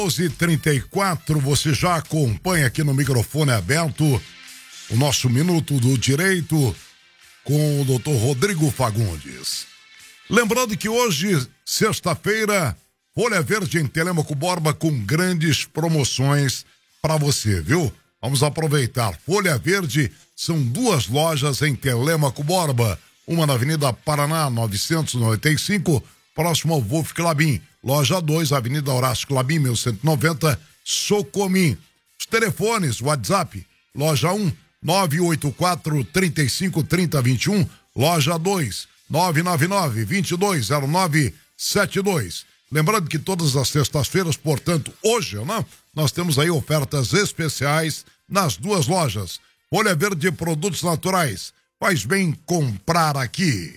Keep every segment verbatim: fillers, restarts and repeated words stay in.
doze e trinta e quatro, você já acompanha aqui no microfone aberto o nosso Minuto do Direito com o doutor Rodrigo Fagundes. Lembrando que hoje, sexta-feira, Folha Verde em Telêmaco Borba com grandes promoções para você, viu? Vamos aproveitar. Folha Verde são duas lojas em Telêmaco Borba, uma na Avenida Paraná novecentos e noventa e cinco, próximo ao Wolf Clabin. Loja dois, Avenida Horácio Clabin, mil cento e noventa, Socomim. Os telefones, WhatsApp, loja um, nove oito quatro, três cinco, três zero dois um, loja dois, nove nove nove, dois dois zero nove sete dois. Lembrando que todas as sextas-feiras, portanto, hoje, né, nós temos aí ofertas especiais nas duas lojas. Folha Verde Produtos Naturais. Faz bem comprar aqui.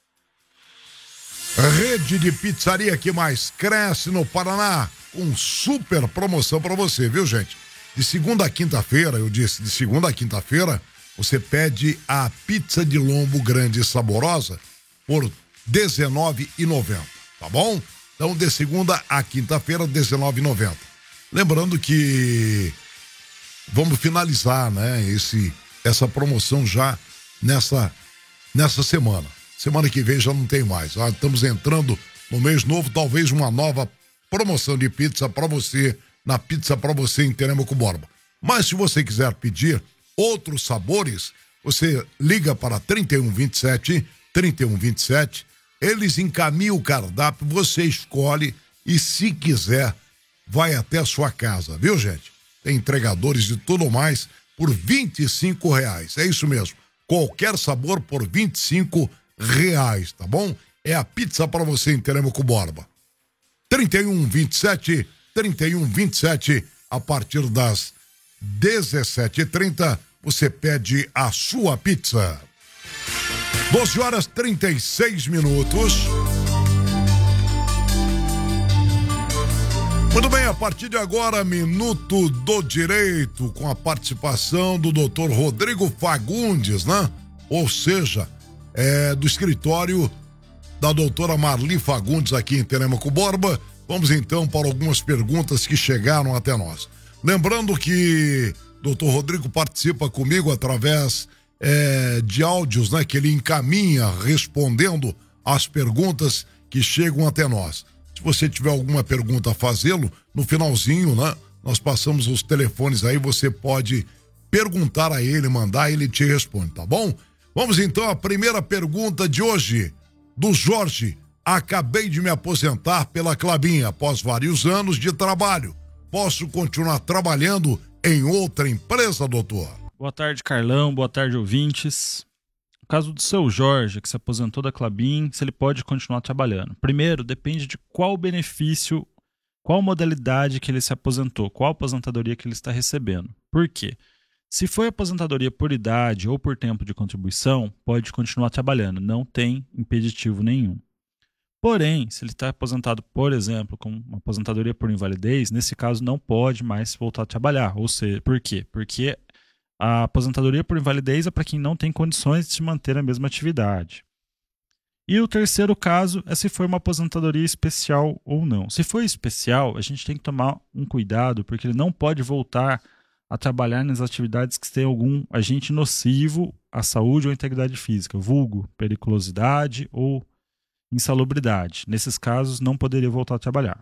Rede de pizzaria que mais cresce no Paraná, com super promoção para você, viu, gente? De segunda a quinta-feira, eu disse, de segunda a quinta-feira, você pede a pizza de lombo grande e saborosa por dezenove reais e noventa centavos, tá bom? Então, de segunda a quinta-feira, dezenove reais e noventa centavos. Lembrando que vamos finalizar, né, esse, essa promoção já nessa, nessa semana. Semana que vem já não tem mais. Ah, estamos entrando no mês novo, talvez uma nova promoção de pizza para você, na Pizza para você em Telêmaco Borba. Mas se você quiser pedir outros sabores, você liga para trinta e um, vinte e sete, trinta e um, vinte e sete, eles encaminham o cardápio, você escolhe e, se quiser, vai até a sua casa, viu, gente? Tem entregadores e tudo mais por vinte e cinco reais. É isso mesmo. Qualquer sabor por vinte e cinco reais, tá bom? É a pizza para você em Telêmaco Borba. trinta e um, vinte e sete, trinta e um, vinte e sete, a partir das dezessete e trinta, você pede a sua pizza. doze horas e trinta e seis minutos. Muito bem, a partir de agora, Minuto do Direito, com a participação do doutor Rodrigo Fagundes, né? Ou seja, é do escritório da doutora Marli Fagundes aqui em Telêmaco Borba. Vamos então para algumas perguntas que chegaram até nós. Lembrando que o doutor Rodrigo participa comigo através é, de áudios, né, que ele encaminha respondendo às perguntas que chegam até nós. Se você tiver alguma pergunta a fazê-lo, no finalzinho, né, nós passamos os telefones aí, você pode perguntar a ele, mandar, ele te responde, tá bom? Vamos então à primeira pergunta de hoje, do Jorge. Acabei de me aposentar pela Clabin após vários anos de trabalho. Posso continuar trabalhando em outra empresa, doutor? Boa tarde, Carlão. Boa tarde, ouvintes. No caso do seu Jorge, que se aposentou da Clabin, se ele pode continuar trabalhando. Primeiro, depende de qual benefício, qual modalidade que ele se aposentou, qual aposentadoria que ele está recebendo. Por quê? Se foi aposentadoria por idade ou por tempo de contribuição, pode continuar trabalhando, não tem impeditivo nenhum. Porém, se ele está aposentado, por exemplo, com uma aposentadoria por invalidez, nesse caso não pode mais voltar a trabalhar. Ou seja, por quê? Porque a aposentadoria por invalidez é para quem não tem condições de se manter a mesma atividade. E o terceiro caso é se foi uma aposentadoria especial ou não. Se foi especial, a gente tem que tomar um cuidado, porque ele não pode voltar a trabalhar nas atividades que têm algum agente nocivo à saúde ou à integridade física, vulgo periculosidade ou insalubridade. Nesses casos, não poderia voltar a trabalhar.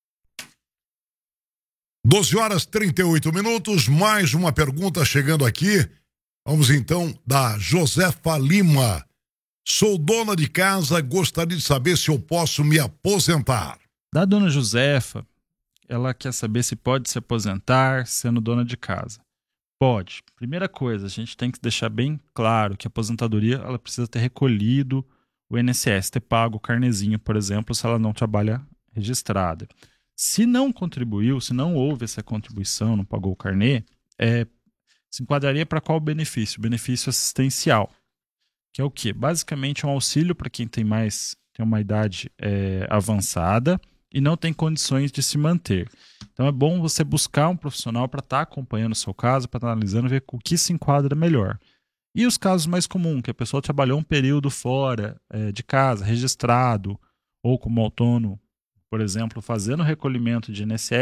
doze horas e trinta e oito minutos, mais uma pergunta chegando aqui. Vamos então da Josefa Lima. Sou dona de casa, gostaria de saber se eu posso me aposentar. Da dona Josefa, ela quer saber se pode se aposentar sendo dona de casa. Pode. Primeira coisa, a gente tem que deixar bem claro que a aposentadoria ela precisa ter recolhido o I N S S, ter pago o carnezinho, por exemplo, se ela não trabalha registrada. Se não contribuiu, se não houve essa contribuição, não pagou o carnê, é, se enquadraria para qual benefício? Benefício assistencial, que é o quê? Basicamente é um auxílio para quem tem mais, tem uma idade é, avançada e não tem condições de se manter. Então é bom você buscar um profissional para estar tá acompanhando o seu caso, para estar tá analisando, ver o que se enquadra melhor. E os casos mais comuns, que a pessoa trabalhou um período fora é, de casa, registrado, ou como autônomo, por exemplo, fazendo recolhimento de I N S S,